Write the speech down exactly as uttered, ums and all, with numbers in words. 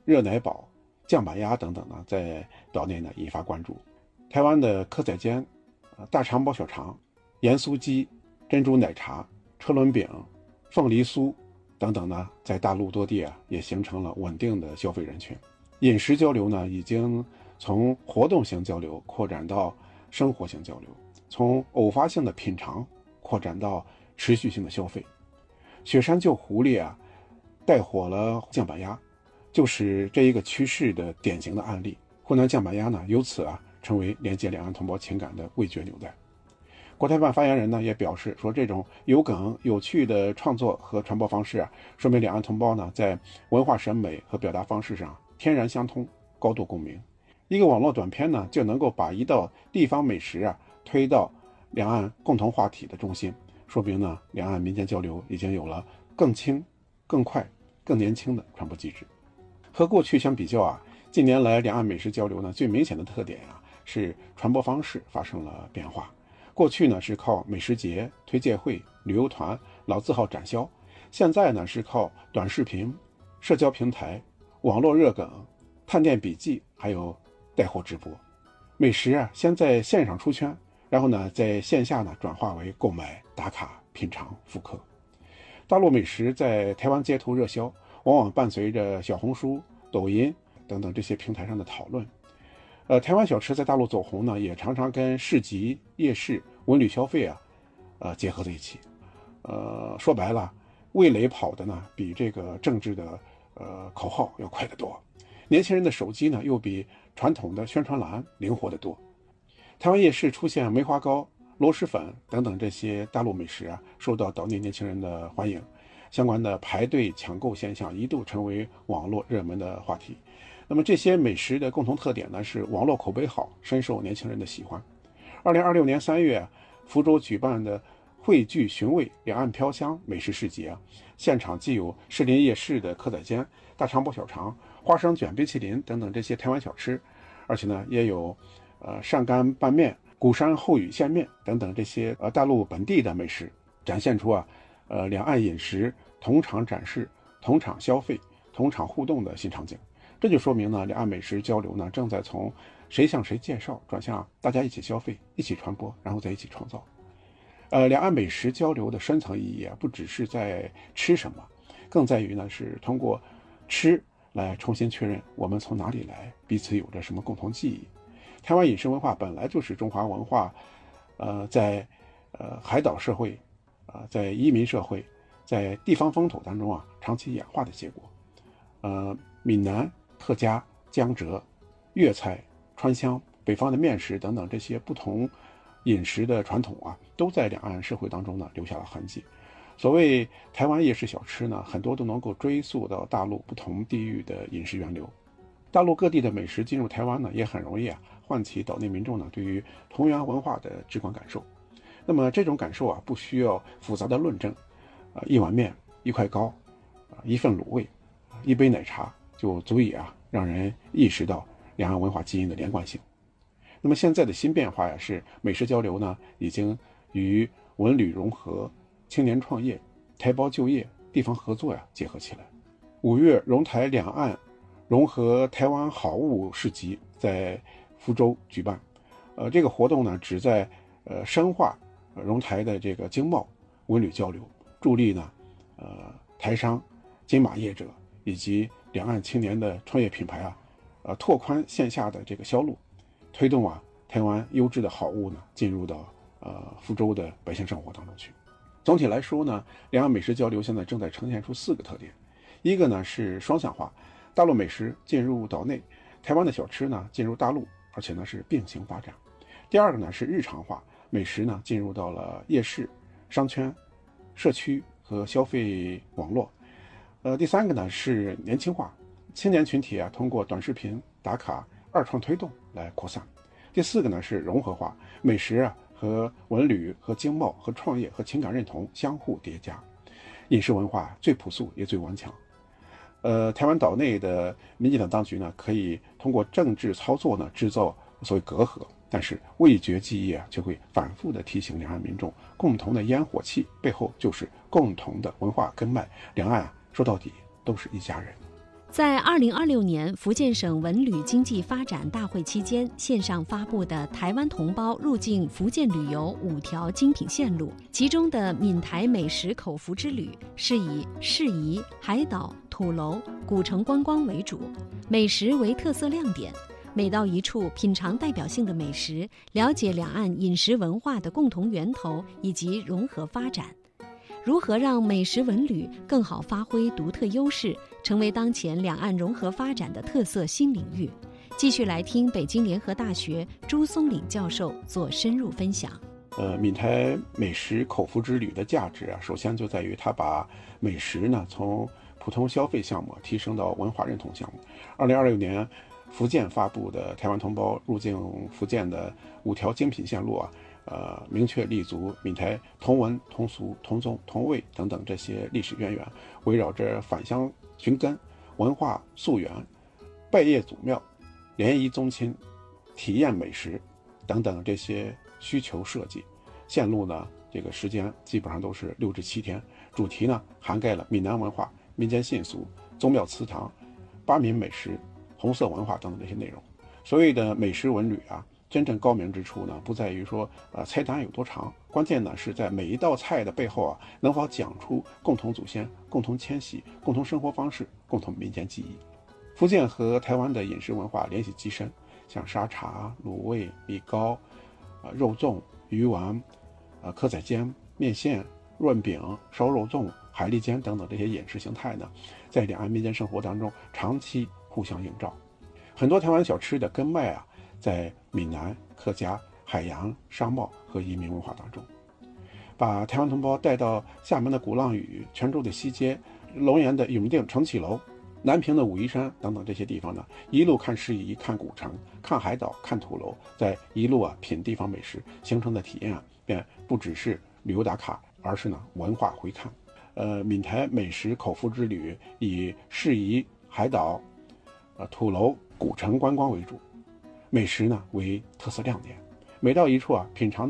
热奶堡、酱板鸭等等呢，在岛内呢引发关注。台湾的蚵仔煎、大肠包小肠、盐酥鸡、珍珠奶茶、车轮饼、凤梨酥等等呢，在大陆多地啊也形成了稳定的消费人群。饮食交流呢，已经从活动型交流扩展到生活型交流，从偶发性的品尝扩展到持续性的消费。雪山救狐狸啊，带火了酱板鸭，就是这一个趋势的典型的案例。湖南酱板鸭呢，由此啊成为连接两岸同胞情感的味觉纽带。国台办发言人呢也表示说，这种有梗有趣的创作和传播方式啊，说明两岸同胞呢在文化审美和表达方式上天然相通，高度共鸣。一个网络短片呢，就能够把一道地方美食啊推到两岸共同话题的中心，说明呢两岸民间交流已经有了更轻、更快、更年轻的传播机制。和过去相比较啊，近年来两岸美食交流呢最明显的特点啊是传播方式发生了变化。过去呢是靠美食节、推介会、旅游团、老字号展销，现在呢是靠短视频、社交平台、网络热梗、探店笔记，还有带货直播。美食啊先在线上出圈，然后呢在线下呢转化为购买、打卡、品尝、复刻。大陆美食在台湾街头热销，往往伴随着小红书、抖音等等这些平台上的讨论。呃，台湾小吃在大陆走红呢，也常常跟市集、夜市、文旅消费啊，呃，结合在一起。呃，说白了，味蕾跑的呢，比这个政治的呃口号要快得多。年轻人的手机呢，又比传统的宣传栏灵活得多。台湾夜市出现梅花糕、螺蛳粉等等这些大陆美食啊，受到岛内年轻人的欢迎，相关的排队抢购现象一度成为网络热门的话题。那么这些美食的共同特点呢，是网络口碑好，深受年轻人的喜欢。二零二六年三月，福州举办的汇聚寻味两岸飘香美食市集啊，现场既有士林夜市的蚵仔煎、大肠包小肠、花生卷冰淇淋等等这些台湾小吃，而且呢也有呃上干拌面、鼓山后雨馅面等等这些呃大陆本地的美食，展现出啊呃两岸饮食同场展示、同场消费、同场互动的新场景。这就说明呢，两岸美食交流呢正在从谁向谁介绍转向大家一起消费、一起传播，然后再一起创造。呃，两岸美食交流的深层意义啊，不只是在吃什么，更在于呢是通过吃来重新确认我们从哪里来，彼此有着什么共同记忆。台湾饮食文化本来就是中华文化，呃，在呃海岛社会，啊、呃，在移民社会，在地方风土当中啊长期演化的结果。呃，闽南、客家、江浙、粤菜、川湘、北方的面食等等这些不同饮食的传统啊，都在两岸社会当中呢留下了痕迹。所谓台湾夜市小吃呢，很多都能够追溯到大陆不同地域的饮食源流。大陆各地的美食进入台湾呢，也很容易啊唤起岛内民众呢对于同源文化的直观感受。那么这种感受啊，不需要复杂的论证，啊、呃，一碗面、一块糕、啊、呃、一份卤味、一杯奶茶，就足以啊让人意识到两岸文化基因的连贯性。那么现在的新变化呀，是美食交流呢已经与文旅融合、青年创业、台胞就业、地方合作呀结合起来。五月融台两岸融合台湾好物市集在福州举办，呃，这个活动呢旨在呃深化呃融台的这个经贸文旅交流，助力呢呃台商、金马业者以及两岸青年的创业品牌啊，呃拓宽线下的这个销路，推动啊台湾优质的好物呢进入到呃福州的百姓生活当中去。总体来说呢，两岸美食交流现在正在呈现出四个特点。一个呢是双向化，大陆美食进入岛内，台湾的小吃呢进入大陆，而且呢是并行发展。第二个呢是日常化，美食呢进入到了夜市、商圈、社区和消费网络。呃，第三个呢是年轻化，青年群体啊通过短视频、打卡、二创推动来扩散。第四个呢是融合化，美食啊和文旅和经贸和创业和情感认同相互叠加。饮食文化最朴素也最顽强。呃，台湾岛内的民进党当局呢，可以通过政治操作呢制造所谓隔阂，但是味觉记忆啊，却会反复的提醒两岸民众，共同的烟火气背后就是共同的文化根脉。两岸啊，说到底都是一家人。 在二零二六年福建省文旅经济发展大会期间，线上发布的台湾同胞入境福建旅游五条精品线路，其中的闽台美食口福之旅是以适宜、海岛、土楼、古城观光为主，美食为特色亮点。每到一处品尝代表性的美食，了解两岸饮食文化的共同源头以及融合发展。如何让美食文旅更好发挥独特优势，成为当前两岸融合发展的特色新领域？继续来听北京联合大学朱松岭教授做深入分享。 呃，闽台美食口福之旅的价值啊，首先就在于它把美食呢从普通消费项目提升到文化认同项目。二零二六年，福建发布的台湾同胞入境福建的五条精品线路啊。呃，明确立足闽台同文、同俗、同宗、同味等等这些历史渊源，围绕着返乡寻根、文化溯源、拜谒祖庙、联谊宗亲、体验美食等等这些需求设计。线路呢，这个时间基本上都是六至七天，主题呢涵盖了闽南文化、民间信俗、宗庙祠堂、巴闽美食、红色文化等等这些内容。所谓的美食文旅啊。真正高明之处呢，不在于说，呃，菜单有多长，关键呢是在每一道菜的背后啊，能否讲出共同祖先、共同迁徙、共同生活方式、共同民间记忆。福建和台湾的饮食文化联系极深，像沙茶、卤味、米糕、呃、肉粽、鱼丸、呃、蚵仔煎、面线、润饼、烧肉粽、海蛎煎等等这些饮食形态呢，在两岸民间生活当中长期互相映照。很多台湾小吃的根脉啊。在闽南、客家、海洋、商贸和移民文化当中，把台湾同胞带到厦门的鼓浪屿、泉州的西街、龙岩的永定承启楼、南平的武夷山等等这些地方呢，一路看适宜、看古城、看海岛、看土楼，在一路啊品地方美食，形成的体验啊，便不只是旅游打卡，而是呢文化回看。呃，闽台美食口福之旅以适宜、海岛、呃土楼、古城观光为主。美食呢为特色亮点，每到一处啊，品尝